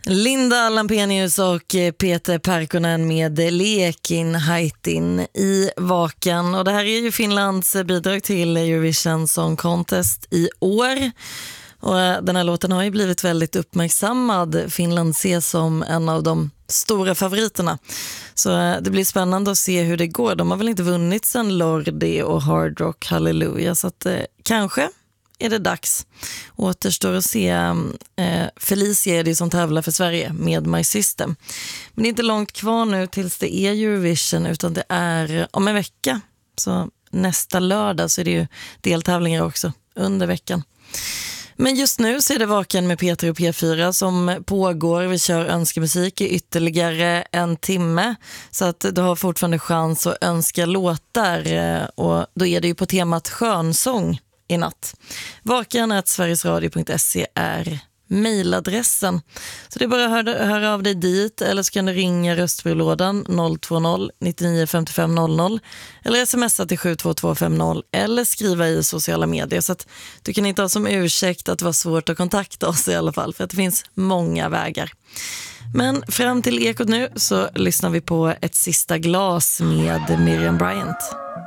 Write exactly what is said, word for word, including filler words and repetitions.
Linda Lampenius och Peter Parkkonen med Lekin Haitin i Vaken. Och det här är ju Finlands bidrag till Eurovision Song Contest i år. Och den här låten har ju blivit väldigt uppmärksammad. Finland ses som en av de stora favoriterna. Så det blir spännande att se hur det går. De har väl inte vunnit sedan Lordi och Hard Rock Hallelujah. Så att eh, kanske är det dags. Återstår att se. eh, Felicia är det som tävlar för Sverige med My System. Men det är inte långt kvar nu tills det är Eurovision, utan det är om en vecka. Så nästa lördag så är det ju deltävlingar också under veckan. Men just nu så är det Vaken med Peter och P fyra som pågår. Vi kör önskemusik i ytterligare en timme. Så att du har fortfarande chans att önska låtar. Och då är det ju på temat skönsång i natt. Vaken at sverigesradio punkt se är mejladressen. Så det är bara att höra, höra av dig dit, eller så kan du ringa röstbrevlådan noll två noll nittionio femtiofem noll noll eller smsa till sju två två fem noll eller skriva i sociala medier, så att du kan inte ha som ursäkt att det var svårt att kontakta oss i alla fall, för att det finns många vägar. Men fram till Ekot nu så lyssnar vi på Ett sista glas med Miriam Bryant.